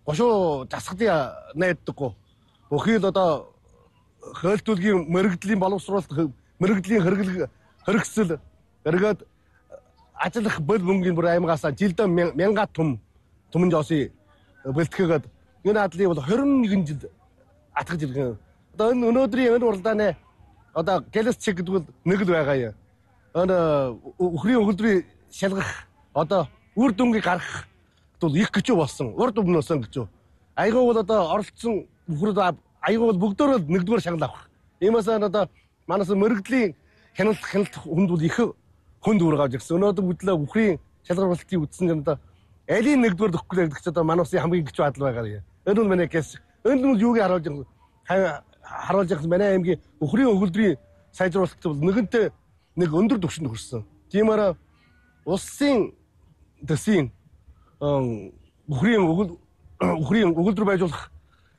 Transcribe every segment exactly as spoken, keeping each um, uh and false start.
гошуу засгалын найддаггүй. Бүхий л одоо хөөлтүүлгийн мэрэгдлийн боловсруулалт мэрэгдлийн хэрэглэг хэрэгсэл эргээд ажиллах бод мөнгөний бүр аймагаас жилдээ мянга том түмэн жоосын бэлтгэгээд энэ хадлыг бол хорин нэгэн жил атгаж иргэн. Одоо энэ өнөөдрийн энэ уралдааны одоо гэлэс чиг гэдэг бол нэг л байгаа юм. Энэ өхрийн өгөлдрийн шалгах одоо үр дүнгийг гаргах бол их гэж болсон. Урд өмнөөсөн гэж. Айгуу бол одоо оролцсон бүхрүүд айгуу бол бүгдөө нэгдүгээр шагнал авах. Иймээс одоо манаас мэрэгдлийн хяналт хяналт хүнд бол их хүнд үргэж ирсэн. Өнөөдөр бүдлээ өхрийн шалгаруулалтыг үтсэн юм да. Элийн нэгдүгээр дөхөхгүй гэдэг чинь одоо мануусын хамгийн гिच бадал байгаа юм. Энэ бол манай гэс. Энэ нь юуг харуулж байгаа харуулж байгаа манай аймгийн өхрийн өгөлдрийн сайжруулалт бол нэгэнтээ нэг өндөр түвшинд хүрсэн. Тиймээр улсын төсвийн өхрийн өгөл өхрийн өгөлдөр байжуулах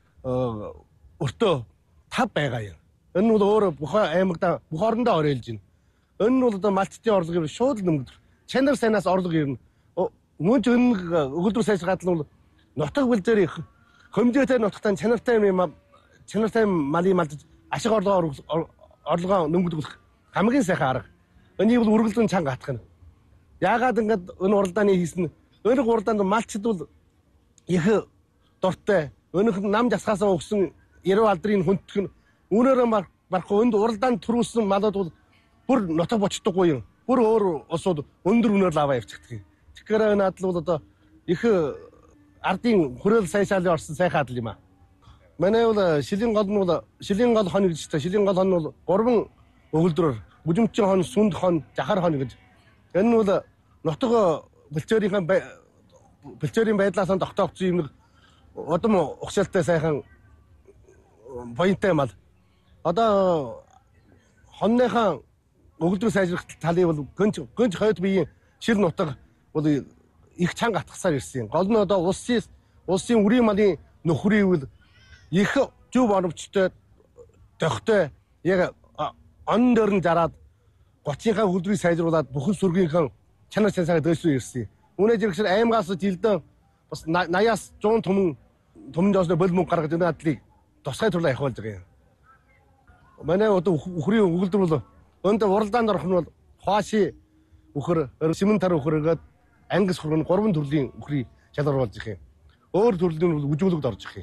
өртөө тав байгаа юм. Энэ нь бол өөр бүх аймагта бүх орондоо орёолж байна. Энэ нь бол одоо малтчдын орлого юм шууд нэмэгдэр. Чанар сайнаас орлого ирнэ. Мөн ч энэ өгөлдөр сайжруулалт нь бол нутаг бэлзээр их хэмжээтэй нутагтаа чанартай юм чанартай малын малдаж ашиг орлогоо орлогоо нэмэгдүүлэх хамгийн сайхан арга. Энийг бол үргэлжлэн чанга хатах нь. Яагаад ингэж энэ уралдааны хийсэн өнөг уралдаанд малчд бол их дуртай. Өнөх нам жасгаасаа өгсөн яруу алдрын хүндэх нь үүнээрээ барахгүй энд уралдаанд төрүүлсэн малууд бол бүр нутаг бочдоггүй юм. Бүр өөр усууд өндөр үнээр л аваа явчихдаг. Тэгэхээр энэ адал бол одоо их ардын хүрээл сайшаалын орсон сайхан адал юм аа. Манай бол шилийн гол нь бол шилийн гол хон гэж та шилийн гол хон нь бол гурван өгөлдрөөр бүжимчин хон, сүнд хон, жахар хон гэж. Энэ нь бол нутаг бэлчээрийн бэлчээрийн байдлаас нь тогтоогдсон юм нэг удам ухшаалтай сайхан поинттай мал. Одоо хонныхаа өгөлдөр сайжрах талыг бол гönч гönч хойд биеийн шил нутаг бол их чанга атгасаар ирсэн. Гол нь одоо улсын улсын үрийн малын нөхрийн үйл их зөв оновчтой дохтой яг он дөрн зараад гочийнхаа хөлдрийг сайжруулад бүхэн сүргийнхээ чанар чансаа дэвшүү ирсэн. Үүнээс зэрэгшэр аймгаас жилдээ бас наяас зуун түмэн түмэн жоосноо бол мөнгө гаргаж энэ адлыг тусгай турлаа явуулж байгаа юм. Манай одоо өхрийн өгөлдөр бол өндө уралдаанд орох нь бол хуаши өхөр, симентар өхөр гэдэг ангис хөргөн гурван төрлийн өхрийг шалгаруулж их юм. Өөр төрлийн бол үжүүлэгд орж их юм.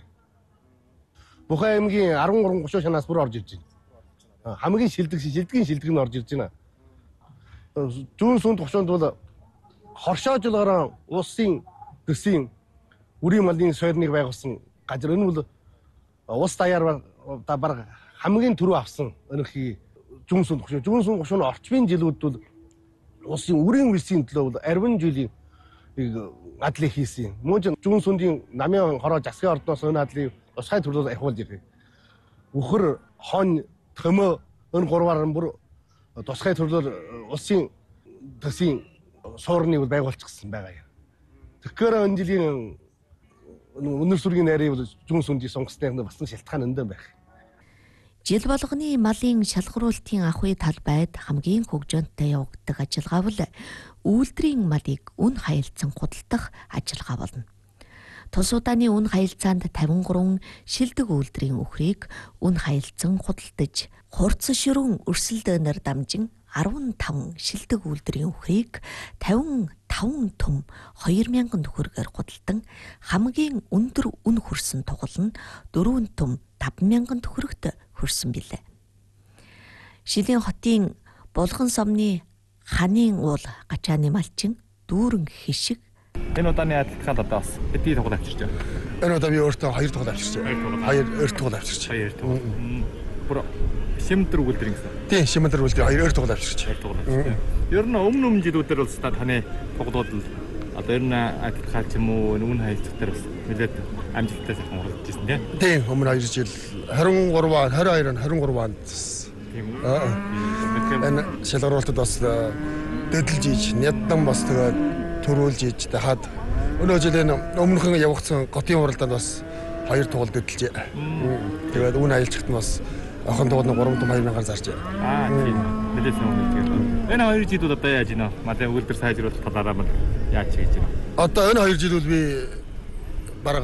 Бүх аймгийн арван гурван гушуу шанаас бүр орж ирж байна. Хамгийн шилдэг шилдгийн шилдэг нь орж ирж байна. Зүүн сүнд гушуунд бол хоршоожлогоор улсын төсвийн үрийн малын сойрныг байгуулсан газар. Энэ бол улс даяар бараг хамгийн түрүү авсан өнөхий зүүн сүнд гушуу. Зүүн сүнд гушууны орчмын жилүүд бол улсын үрийн үлсийн төлөө бол арван жилийн адлыг хийсэн. Мөн ч зүүн сүндийн намын хороо засгийн ордноос энэ адлыг тусгай төрлөөр ахиулж ирэх. Өхөр, хон, төмөө энэ гурваар нь бүр тусгай төрлөөр улсын төсвийн суурныг байгуулчихсан байгаа юм. Тэгэхээр энэ жилийн өнөр сүргийн найрыг бол зүүн сүндийн сонгосныг бас шалтгаан өндөр байх. Жил болгоны малын шалгаруулалтын ахуй талбайд хамгийн хөгжөөнтэй явагддаг ажиллагаа бол үйлдвэрийн малыг үн хаялцсан худалдах ажиллагаа болно. Тус удааны үн хаялцаанд тавин гурван шилдэг үйлдвэрийн өхрийг үн хаялцсан худалдаж, хурц ширүүн өрсөлдөөнөр дамжин арван таван шилдэг үйлдвэрийн өхрийг тавин таван түм хоёр мянган төгрөгөөр худалдан хамгийн өндөр үн хүрсэн тугал нь дөрвөн түм таван мянган төгрөгт хүрсэн билээ. Шилийн хотын Булган сомны ханийн уул гачааны малчин дүүрэн хишиг. Энэ удааны адилтгаал одоо бас хэдий тугал авчирч байна. Энэ удаа би өөртөө хоёр тугал авчирч байна. Хоёр хоёр тугал авчирч. Хоёр тугал. Бүр шимтэр өгүүлдэр гэсэн. Тийм, шимтэр өгүүлдэр хоёр тугал авчирч. Хоёр тугал авчирч. Ер нь өмнө өмнө жилүүдээр бол та таны тугалууд л одоо ер нь адилтгаал ч юм уу үн хаялцах дээр бас нэлээд амжилттай сайхан уралдаж ирсэн тийм. Тийм, өмнө хоёр жил двадцать три он, двадцать two он, двадцать три онд. Тийм үү? Аа. Энэ шалгаруулалтад бас дэдэлж ийж, няддан бас тэгээд төрүүлж ийж хаад өнөө жилийн өмнөхөн явагдсан готын уралдаанд бас хоёр тугал дэдэлж. Тэгээд үн хаялцахт нь бас охин тугал нь гурван том хоёр мянгаар зарж. Аа тийм. Нэлээд сайн үнэтэй. Энэ хоёр жилүүд одоо яаж ийна? Манай өгүүлбэр сайжруулах талаараа маань яаж хийж байна? Одоо энэ хоёр жилүүд би